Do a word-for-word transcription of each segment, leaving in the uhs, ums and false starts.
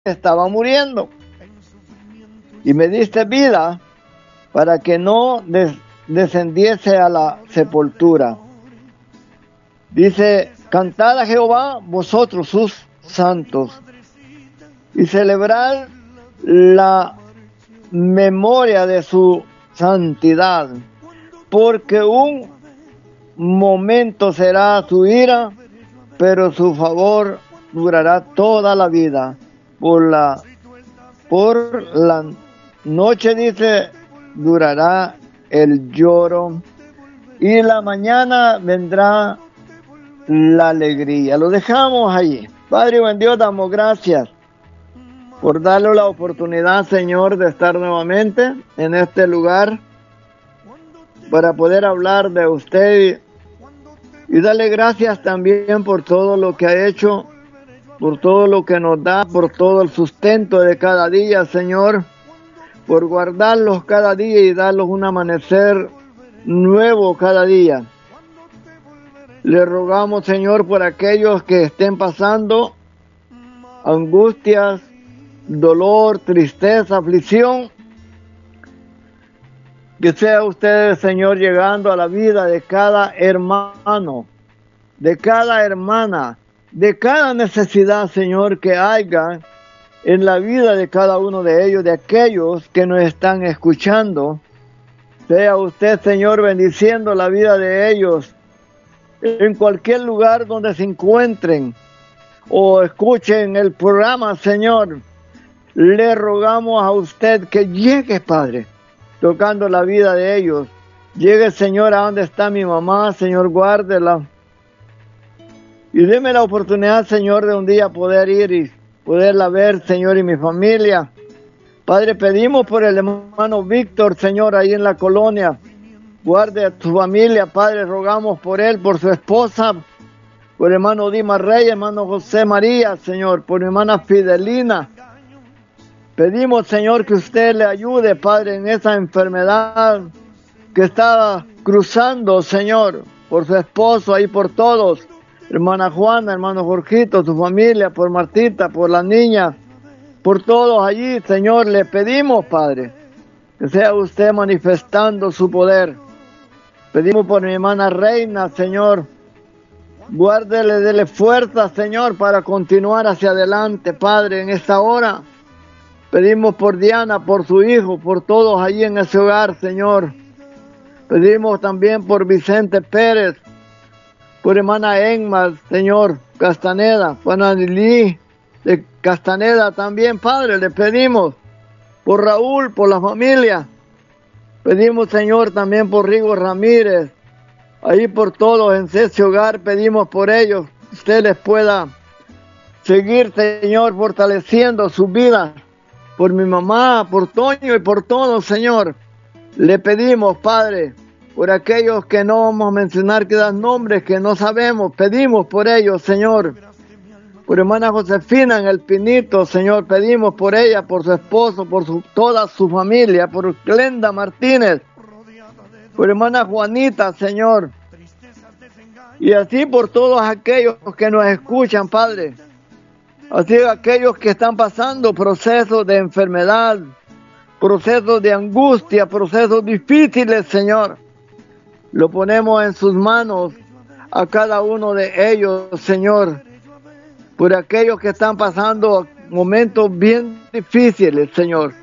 estaba muriendo y me diste vida para que no des descendiese a la sepultura. Dice, cantad a Jehová vosotros sus santos y celebrad la memoria de su santidad, porque un momento será su ira, pero su favor durará toda la vida. Por la, por la noche, dice, durará el lloro, y la mañana vendrá la alegría. Lo dejamos allí. Padre buen Dios, damos gracias por darle la oportunidad, Señor, de estar nuevamente en este lugar para poder hablar de usted y, y darle gracias también por todo lo que ha hecho, por todo lo que nos da, por todo el sustento de cada día, Señor, por guardarlos cada día y darlos un amanecer nuevo cada día. Le rogamos, Señor, por aquellos que estén pasando angustias, dolor, tristeza, aflicción, que sea usted, Señor, llegando a la vida de cada hermano, de cada hermana, de cada necesidad, Señor, que haya en la vida de cada uno de ellos, de aquellos que nos están escuchando. Sea usted, Señor, bendiciendo la vida de ellos en cualquier lugar donde se encuentren o escuchen el programa, Señor. Le rogamos a usted que llegue, Padre, tocando la vida de ellos. Llegue, Señor, a donde está mi mamá, Señor, guárdela. Y deme la oportunidad, Señor, de un día poder ir y poderla ver, Señor, y mi familia. Padre, pedimos por el hermano Víctor, Señor, ahí en la colonia. Guarde a tu familia, Padre, rogamos por él, por su esposa, por el hermano Dimas Rey, hermano José María, Señor, por mi hermana Fidelina. Pedimos, Señor, que usted le ayude, Padre, en esa enfermedad que está cruzando, Señor, por su esposo, ahí por todos. Hermana Juana, hermano Jorgito, su familia, por Martita, por la niña, por todos allí, Señor, le pedimos, Padre, que sea usted manifestando su poder. Pedimos por mi hermana Reina, Señor, guárdele, dele fuerza, Señor, para continuar hacia adelante, Padre, en esta hora. Pedimos por Diana, por su hijo, por todos allí en ese hogar, Señor. Pedimos también por Vicente Pérez, por hermana Enma, Señor, Castaneda, por Anilí de Castaneda también, Padre, le pedimos por Raúl, por la familia. Pedimos, Señor, también por Rigo Ramírez, ahí por todos en ese hogar, pedimos por ellos, que usted les pueda seguir, Señor, fortaleciendo su vida. Por mi mamá, por Toño y por todos, Señor, le pedimos, Padre, por aquellos que no vamos a mencionar, que dan nombres que no sabemos, pedimos por ellos, Señor. Por hermana Josefina en el Pinito, Señor, pedimos por ella, por su esposo, por su, toda su familia, por Glenda Martínez, por hermana Juanita, Señor, y así por todos aquellos que nos escuchan, Padre. Así aquellos que están pasando procesos de enfermedad, procesos de angustia, procesos difíciles, Señor. Lo ponemos en sus manos a cada uno de ellos, Señor. Por aquellos que están pasando momentos bien difíciles, Señor.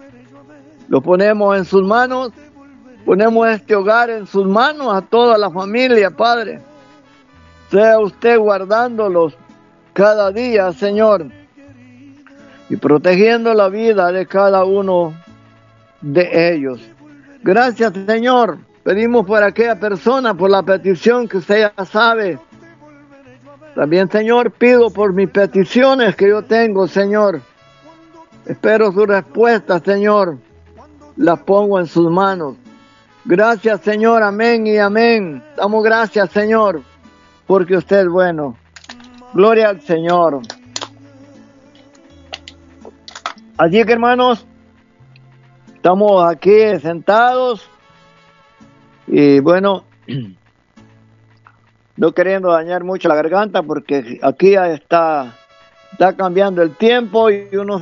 Lo ponemos en sus manos, ponemos este hogar en sus manos, a toda la familia, Padre. Sea usted guardándolos cada día, Señor, y protegiendo la vida de cada uno de ellos. Gracias, Señor. Pedimos por aquella persona, por la petición que usted ya sabe. También, Señor, pido por mis peticiones que yo tengo, Señor. Espero su respuesta, Señor. Las pongo en sus manos. Gracias, Señor. Amén y amén. Damos gracias, Señor, porque usted es bueno. Gloria al Señor. Así que, hermanos, estamos aquí sentados y bueno, no queriendo dañar mucho la garganta porque aquí ya está está cambiando el tiempo y uno